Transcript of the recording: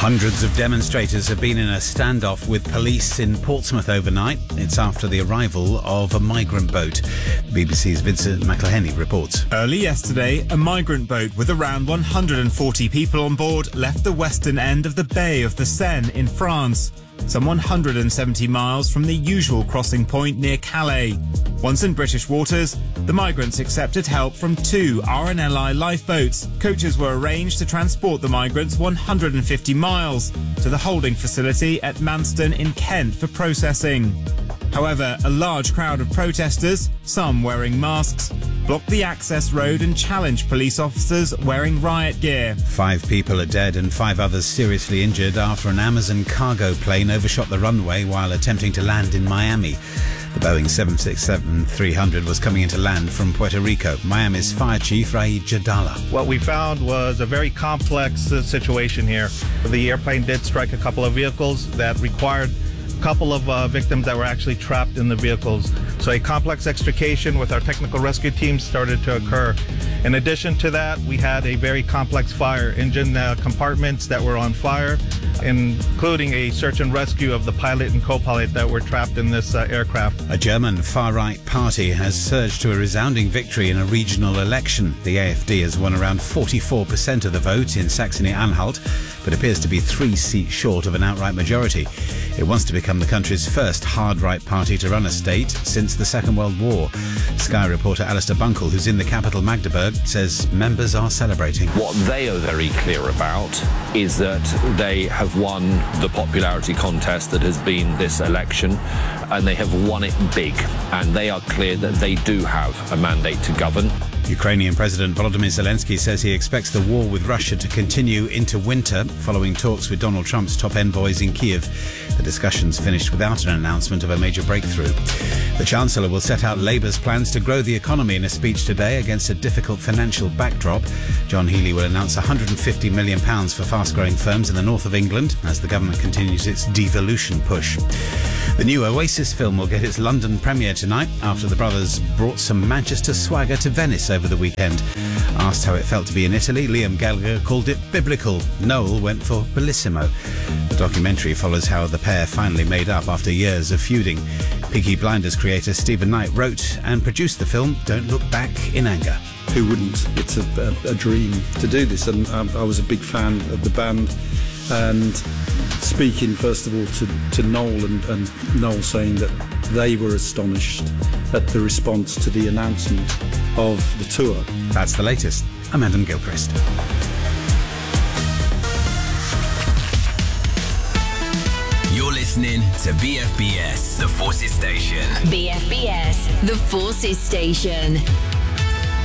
Hundreds of demonstrators have been in a standoff with police in Portsmouth overnight. It's after the arrival of a migrant boat. BBC's Vincent McElhenney reports. Early yesterday, a migrant boat with around 140 people on board left the western end of the Bay of the Seine in France, some 170 miles from the usual crossing point near Calais. Once in British waters, the migrants accepted help from two RNLI lifeboats. Coaches were arranged to transport the migrants 150 miles to the holding facility at Manston in Kent for processing. However, a large crowd of protesters, some wearing masks, blocked the access road and challenged police officers wearing riot gear. 5 people are dead and 5 others seriously injured after an Amazon cargo plane overshot the runway while attempting to land in Miami. The Boeing 767-300 was coming into land from Puerto Rico. Miami's Fire Chief Raid Jadala. What we found was a very complex situation here. The airplane did strike a couple of vehicles that required a couple of victims that were actually trapped in the vehicles. So a complex extrication with our technical rescue team started to occur. In addition to that, we had a very complex fire, engine compartments that were on fire, including a search and rescue of the pilot and co-pilot that were trapped in this aircraft. A German far-right party has surged to a resounding victory in a regional election. The AfD has won around 44% of the vote in Saxony-Anhalt, but appears to be 3 seats short of an outright majority. It wants to become the country's first hard-right party to run a state since the Second World War. Sky reporter Alistair Bunkle, who's in the capital Magdeburg, says members are celebrating. What they are very clear about is that they have won the popularity contest that has been this election, and they have won it big, and they are clear that they do have a mandate to govern. Ukrainian President Volodymyr Zelensky says he expects the war with Russia to continue into winter, following talks with Donald Trump's top envoys in Kiev. The discussions finished without an announcement of a major breakthrough. The Chancellor will set out Labour's plans to grow the economy in a speech today against a difficult financial backdrop. John Healey will announce £150 million for fast-growing firms in the north of England as the government continues its devolution push. The new Oasis film will get its London premiere tonight after the brothers brought some Manchester swagger to Venice over the weekend. Asked how it felt to be in Italy, Liam Gallagher called it biblical. Noel went for bellissimo. The documentary follows how the pair finally made up after years of feuding. Peaky Blinders creator Stephen Knight wrote and produced the film Don't Look Back in Anger. Who wouldn't? It's a dream to do this, and I was a big fan of the band. And speaking first of all to Noel and Noel saying that they were astonished at the response to the announcement of the tour. That's the latest. I'm Adam Gilchrist. You're listening to BFBS, The Forces Station. BFBS, The Forces Station.